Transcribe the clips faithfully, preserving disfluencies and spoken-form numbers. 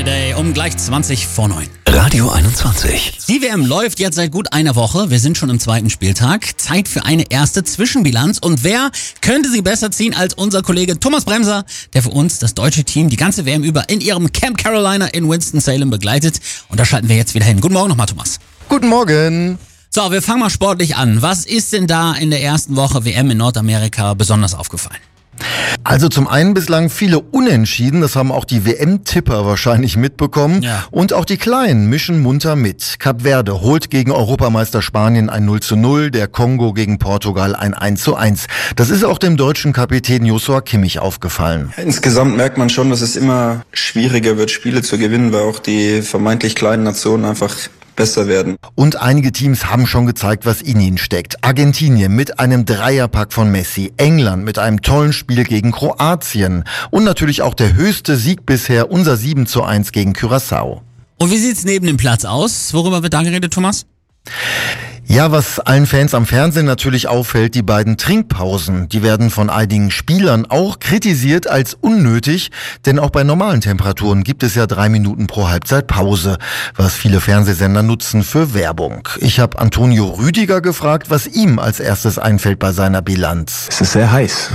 Holiday um gleich zwanzig vor neun. Radio einundzwanzig. Die W M läuft jetzt seit gut einer Woche. Wir sind schon im zweiten Spieltag. Zeit für eine erste Zwischenbilanz. Und wer könnte sie besser ziehen als unser Kollege Thomas Bremser, der für uns das deutsche Team die ganze W M über in ihrem Camp Carolina in Winston-Salem begleitet. Und da schalten wir jetzt wieder hin. Guten Morgen nochmal, Thomas. Guten Morgen. So, wir fangen mal sportlich an. Was ist denn da in der ersten Woche W M in Nordamerika besonders aufgefallen? Also zum einen bislang viele Unentschieden, das haben auch die W M-Tipper wahrscheinlich mitbekommen. Ja. Und auch die Kleinen mischen munter mit. Kap Verde holt gegen Europameister Spanien ein null zu null, der Kongo gegen Portugal ein eins zu eins. Das ist auch dem deutschen Kapitän Joshua Kimmich aufgefallen. Insgesamt merkt man schon, dass es immer schwieriger wird, Spiele zu gewinnen, weil auch die vermeintlich kleinen Nationen einfach besser werden. Und einige Teams haben schon gezeigt, was in ihnen steckt. Argentinien mit einem Dreierpack von Messi, England mit einem tollen Spiel gegen Kroatien und natürlich auch der höchste Sieg bisher, unser sieben zu eins gegen Curaçao. Und wie sieht's neben dem Platz aus? Worüber wird da geredet, Thomas? Ja, was allen Fans am Fernsehen natürlich auffällt, die beiden Trinkpausen. Die werden von einigen Spielern auch kritisiert als unnötig, denn auch bei normalen Temperaturen gibt es ja drei Minuten pro Halbzeit Pause, was viele Fernsehsender nutzen für Werbung. Ich habe Antonio Rüdiger gefragt, was ihm als erstes einfällt bei seiner Bilanz. Es ist sehr heiß.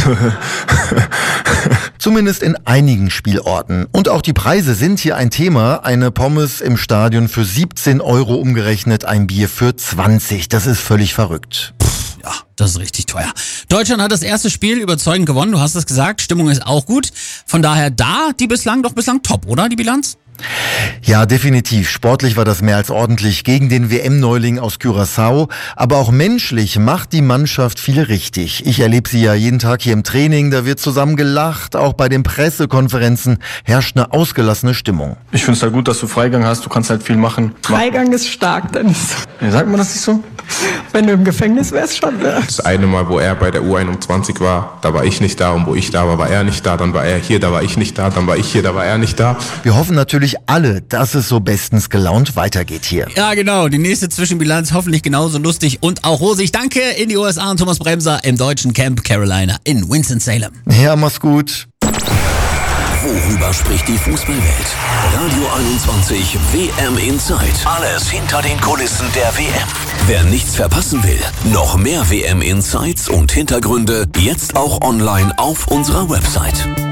Zumindest in einigen Spielorten. Und auch die Preise sind hier ein Thema. Eine Pommes im Stadion für siebzehn Euro umgerechnet, ein Bier für zwanzig. Das ist völlig verrückt. Ja, das ist richtig teuer. Deutschland hat das erste Spiel überzeugend gewonnen, du hast es gesagt. Stimmung ist auch gut. Von daher da die bislang doch bislang top, oder die Bilanz? Ja, definitiv. Sportlich war das mehr als ordentlich gegen den W M-Neuling aus Curaçao. Aber auch menschlich macht die Mannschaft viel richtig. Ich erlebe sie ja jeden Tag hier im Training. Da wird zusammen gelacht. Auch bei den Pressekonferenzen herrscht eine ausgelassene Stimmung. Ich finde es halt gut, dass du Freigang hast. Du kannst halt viel machen. Freigang ist stark, Dennis. Ja, sagt man das nicht so? Wenn du im Gefängnis wärst, schon. Ne? Das eine Mal, wo er bei der U einundzwanzig war, da war ich nicht da. Und wo ich da war, war er nicht da. Dann war er hier, da war ich nicht da. Dann war ich hier, da war er nicht da. Wir hoffen natürlich alle, dass es so bestens gelaunt weitergeht hier. Ja, genau. Die nächste Zwischenbilanz hoffentlich genauso lustig und auch rosig. Danke in die U S A und Thomas Bremser im deutschen Camp Carolina in Winston-Salem. Ja, mach's gut. Worüber spricht die Fußballwelt? Radio einundzwanzig W M Insight. Alles hinter den Kulissen der W M. Wer nichts verpassen will, noch mehr W M Insights und Hintergründe jetzt auch online auf unserer Website.